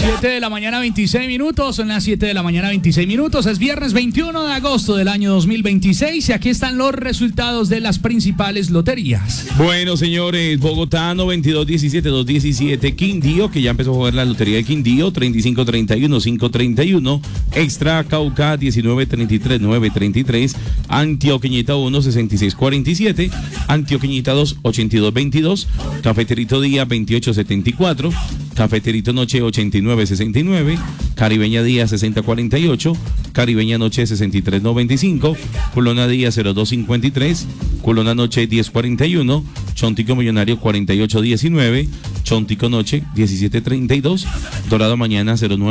7 de la mañana 26 minutos, son las 7 de la mañana 26 minutos, es viernes 21 de agosto del año 2026 y aquí están los resultados de las principales loterías. Bueno, señores, Bogotá 92-17-217, Quindío, que ya empezó a jugar la lotería de Quindío, 35-31-531, Extra Cauca 19-33-933, Antioqueñita 1, 66-47, Antioqueñita 2, 82-22, Cafeterito Día 28-74, Cafeterito Noche 89-69, Caribeña Día 60-48, Caribeña Noche 63-95, Culona Día 02-53, Culona Noche 10-41, Chontico Millonario 48-19, Chontico Noche 17-32, Dorado Mañana 09